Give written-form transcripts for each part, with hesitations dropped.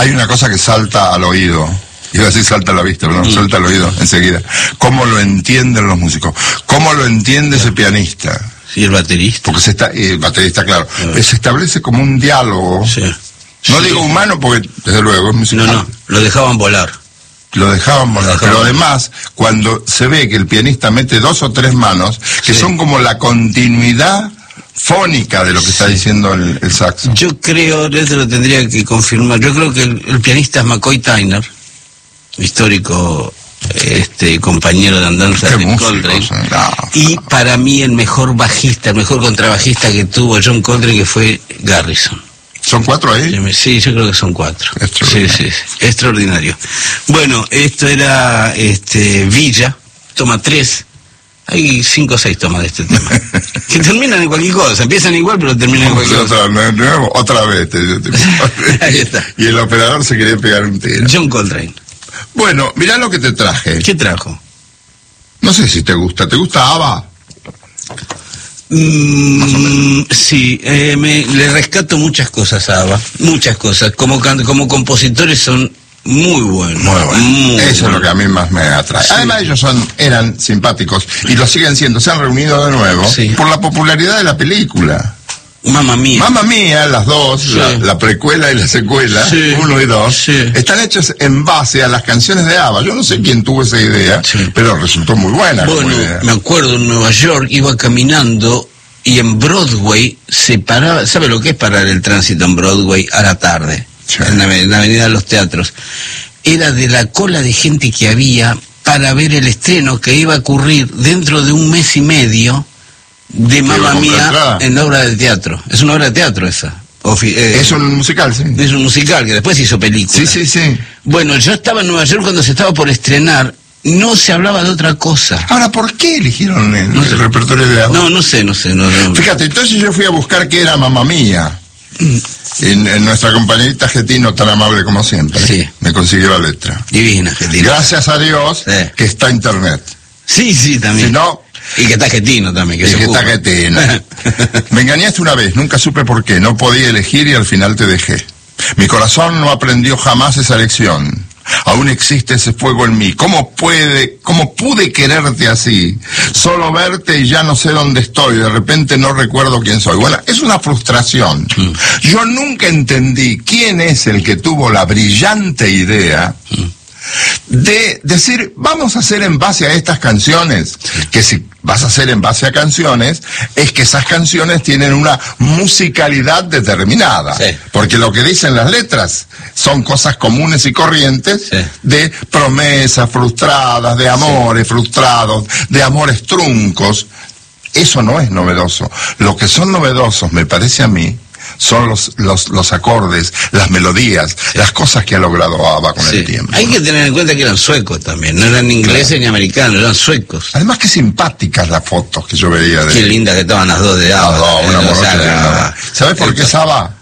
Hay una cosa que salta al oído. Iba a decir salta a la vista, pero no, salta al oído enseguida. ¿Cómo lo entienden los músicos? ¿Cómo lo entiende ese pianista? Sí, el baterista. Porque el baterista, claro. Se establece como un diálogo. Sí. No digo humano porque, desde luego, es musical. No, lo dejaban volar. Lo dejaban volar. Pero además, cuando se ve que el pianista mete 2 o 3 manos, que son como la continuidad fónica de lo que está diciendo el saxo. Yo creo, eso lo tendría que confirmar, yo creo que el pianista es McCoy Tyner, histórico compañero de andanza de Coltrane, y para mí el mejor bajista, el mejor contrabajista que tuvo John Coltrane, que fue Garrison. ¿Son 4 ahí? Sí, yo creo que son 4. Sí, extraordinario. Bueno, esto era Villa, toma 3. Hay 5 o 6 tomas de este tema. Que terminan en cualquier cosa. Empiezan igual, pero terminan en cualquier cosa. Otra vez. Ahí está. Y el operador se quería pegar un tiro. John Coltrane. Bueno, mirá lo que te traje. ¿Qué trajo? No sé si te gusta. ¿Te gusta ABBA? Sí, le rescato muchas cosas a ABBA. Muchas cosas. Como compositores son muy buenos. Eso es lo que a mí más me atrae. Sí. Además ellos eran simpáticos y lo siguen siendo. Se han reunido de nuevo por la popularidad de la película. Mamma Mía. Mamma Mía, las dos, la precuela y la secuela, 1 y 2, están hechos en base a las canciones de ABBA. Yo no sé quién tuvo esa idea, pero resultó muy buena. Bueno, me acuerdo en Nueva York, iba caminando y en Broadway se paraba. ¿Sabe lo que es parar el tránsito en Broadway a la tarde? En la avenida de los teatros. Era de la cola de gente que había para ver el estreno que iba a ocurrir dentro de 1 mes y medio de Mamma Mía en la obra de teatro. Es una obra de teatro esa. Es un musical, sí. Es un musical que después hizo película. Sí. Bueno, yo estaba en Nueva York cuando se estaba por estrenar. No se hablaba de otra cosa. Ahora, ¿por qué eligieron el repertorio de ABBA? No sé. No. Fíjate, entonces yo fui a buscar qué era Mamma Mía. En nuestra compañerita Getino, tan amable como siempre, me consiguió la letra. Divina, Getino. Gracias a Dios que está internet. Sí, también. Si no, y que está Getino también. Que está Getino. Me engañaste una vez, nunca supe por qué. No podía elegir y al final te dejé. Mi corazón no aprendió jamás esa lección. Aún existe ese fuego en mí. ¿Cómo pude quererte así? Solo verte y ya no sé dónde estoy. De repente no recuerdo quién soy. Bueno, es una frustración. Yo nunca entendí quién es el que tuvo la brillante idea de decir, vamos a hacer en base a estas canciones, que si vas a hacer en base a canciones, es que esas canciones tienen una musicalidad determinada, porque lo que dicen las letras son cosas comunes y corrientes, de promesas frustradas, de amores frustrados, de amores truncos. Eso no es novedoso. Lo que son novedosos, me parece a mí, son los acordes, las melodías, las cosas que ha logrado ABBA con el tiempo. Hay que tener en cuenta que eran suecos también, no eran ingleses ni americanos, eran suecos. Además, qué simpáticas las fotos que yo veía de... Qué lindas que estaban las dos de ABBA. ¿Sabes por qué es ABBA?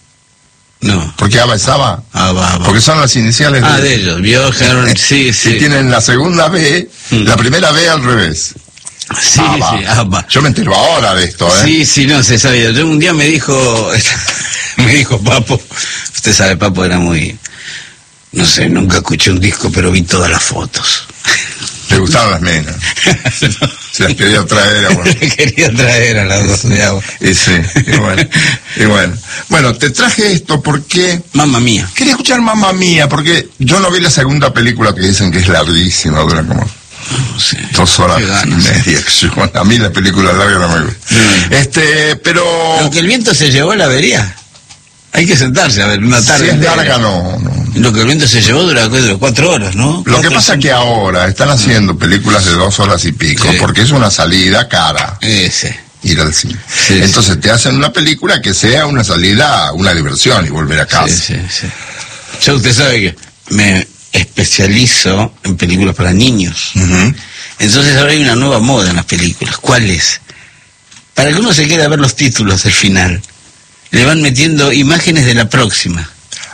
No. ¿Por qué ABBA es ABBA? ABBA. Porque son las iniciales de ellos. Björn, sí. Y tienen la segunda B, la primera B al revés. Sí, ABBA. Yo me entero ahora de esto, Sí, no se sabía. Yo un día me dijo Papo, usted sabe, Papo era muy, no sé, nunca escuché un disco, pero vi todas las fotos. ¿Te gustaban las nenas? No. Se las quería traer, bueno. Quería traer a las dos de ABBA. Y bueno. Bueno, te traje esto porque... Mamma Mía. Quería escuchar Mamma Mía, porque yo no vi la segunda película que dicen que es larguísima, dura como... No sé. 2 horas y media. A mí la película larga no me gusta. Pero... Lo que el viento se llevó la vería. Hay que sentarse a ver una tarde. Si es larga, no. Lo que el viento se llevó dura 4 horas, ¿no? Lo que pasa es que ahora están haciendo películas de 2 horas y pico, porque es una salida cara. Ir al cine. Entonces te hacen una película que sea una salida, una diversión y volver a casa. Ya usted sabe que me especializo en películas para niños. Entonces ahora hay una nueva moda en las películas. ¿Cuál es? Para que uno se quede a ver los títulos del final, le van metiendo imágenes de la próxima.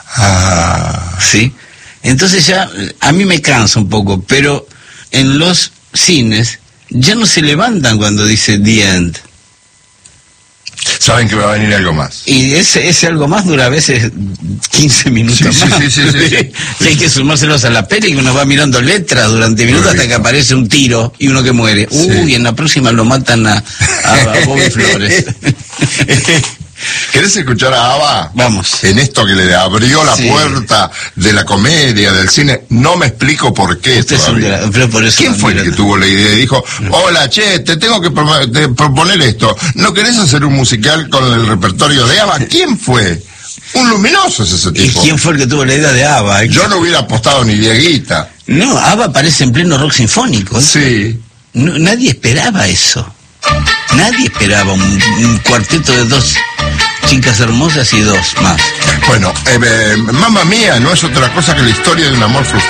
¿Sí? Entonces ya a mí me cansa un poco, pero en los cines ya no se levantan cuando dice The End. saben que va a venir algo más. Y ese algo más dura a veces 15 minutos Sí, más. sí. Y hay que sumárselos a la peli, que uno va mirando letras durante minutos hasta que aparece un tiro y uno que muere. Sí. Uy, en la próxima lo matan a Bobby Flores. ¿Querés escuchar a ABBA? Vamos. En esto que le abrió la puerta de la comedia, del cine. No me explico por qué todavía. Pero por eso ¿Quién fue el que tuvo la idea y dijo, hola, che, te tengo que proponer esto? ¿No querés hacer un musical con el repertorio de ABBA? ¿Quién fue? Un luminoso es ese ¿Y tipo. quién fue el que tuvo la idea de ABBA? Yo no hubiera apostado ni Dieguita. No, ABBA aparece en pleno rock sinfónico. Sí. No, nadie esperaba eso. Nadie esperaba un cuarteto de 2 chicas hermosas y 2 más. Bueno, Mamma Mía no es otra cosa que la historia de un amor frustrado.